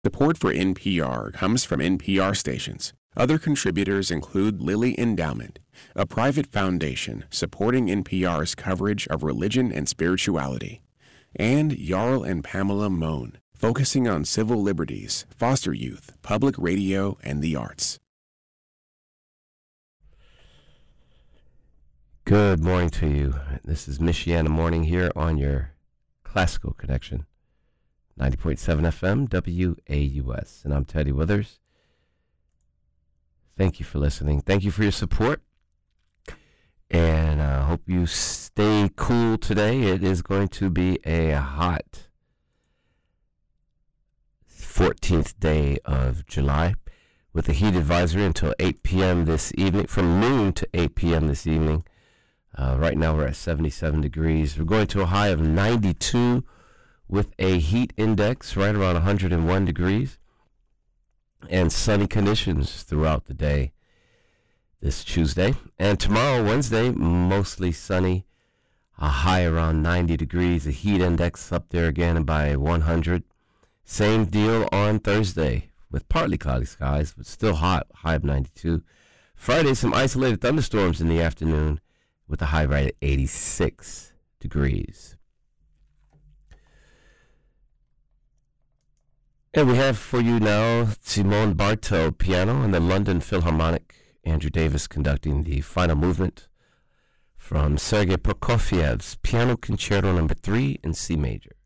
Support for NPR comes from NPR stations. Other contributors include Lilly Endowment, a private foundation supporting NPR's coverage of religion and spirituality, and Jarl and Pamela Mohn, focusing on civil liberties, foster youth, public radio, and the arts. Good morning to you. This is Michiana Morning here on your Classical Connection, 90.7 FM, WAUS. And I'm Teddy Withers. Thank you for listening. Thank you for your support. And I hope you stay cool today. It is going to be a hot 14th day of July with a heat advisory until 8 p.m. this evening, from noon to 8 p.m. this evening. Right now we're at 77 degrees. We're going to a high of 92 with a heat index right around 101 degrees and sunny conditions throughout the day this Tuesday. And tomorrow, Wednesday, mostly sunny, a high around 90 degrees, a heat index up there again by 100. Same deal on Thursday with partly cloudy skies, but still hot, high of 92. Friday, some isolated thunderstorms in the afternoon with a high right at 86 degrees. And we have for you now Simone Bartow piano and the London Philharmonic. Andrew Davis conducting the final movement from Sergei Prokofiev's Piano Concerto No. 3 in C major.